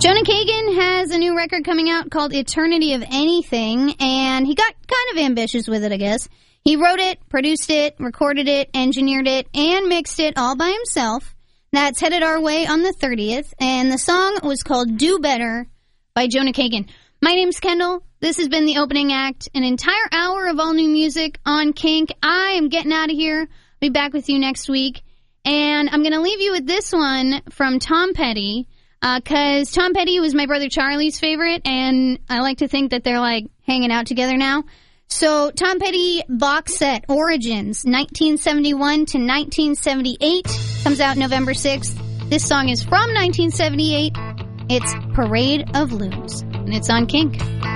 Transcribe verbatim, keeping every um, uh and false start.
Jonah Kagan has a new record coming out called Eternity of Anything, and he got kind of ambitious with it, I guess. He wrote it, produced it, recorded it, engineered it, and mixed it all by himself. That's headed our way on the thirtieth, and the song was called Do Better by Jonah Kagan. My name's Kendall. This has been the opening act, an entire hour of all new music on Kink. I am getting out of here. I'll be back with you next week, and I'm going to leave you with this one from Tom Petty. Because uh, Tom Petty was my brother Charlie's favorite, and I like to think that they're, like, hanging out together now. So, Tom Petty box set, Origins, nineteen seventy-one to nineteen seventy-eight, comes out November sixth. This song is from nineteen seventy-eight. It's Parade of Loons, and it's on Kink.